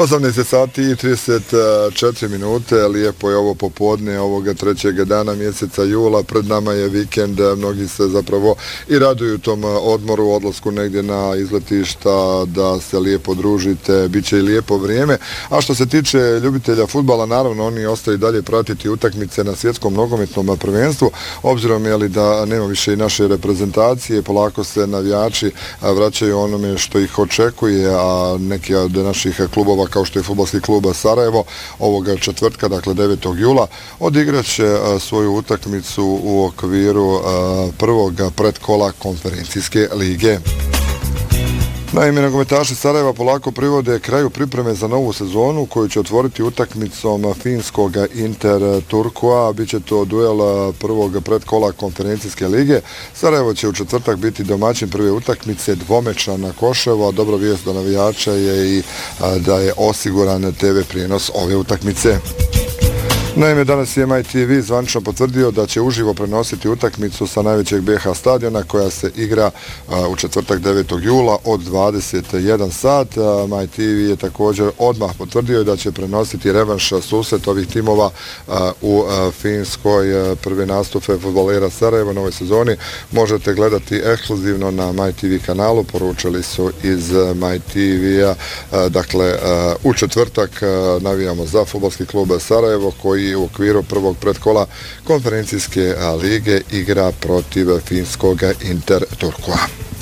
18 sati i 34 minute, lijepo je ovo popodne ovoga trećeg dana mjeseca jula, pred nama je vikend, mnogi se zapravo i raduju tom odmoru, odlasku negdje na izletišta, da se lijepo družite, bit će i lijepo vrijeme. A što se tiče ljubitelja fudbala, naravno oni ostaju dalje pratiti utakmice na svjetskom nogometnom prvenstvu, obzirom je li da nema više i naše reprezentacije, polako se navijači vraćaju onome što ih očekuje, a neki od naših klubova kao što je fudbalski klub Sarajevo ovoga četvrtka, dakle 9. jula, odigrat će svoju utakmicu u okviru prvog predkola konferencijske lige. Naime, nogometaši Sarajeva polako privode kraju pripreme za novu sezonu koju će otvoriti utakmicom finskog Inter Turkua. Biće to duel prvog predkola konferencijske lige. Sarajevo će u četvrtak biti domaćin prve utakmice, dvomečna na Koševo, a dobro vijest do navijača je i da je osiguran TV prijenos ove utakmice. Naime, danas je MyTV zvanično potvrdio da će uživo prenositi utakmicu sa najvećeg BiH stadiona koja se igra u četvrtak 9. jula od 21 sat. MyTV je također odmah potvrdio da će prenositi revanš susret ovih timova u Finskoj. Prvi nastupe fudbalera Sarajeva na ovoj sezoni možete gledati ekskluzivno na MyTV kanalu, poručili su iz MyTV-a. Dakle, u četvrtak navijamo za fudbalski klub Sarajevo koji u okviru prvog predkola konferencijske lige igra protiv finskog Inter Turkua.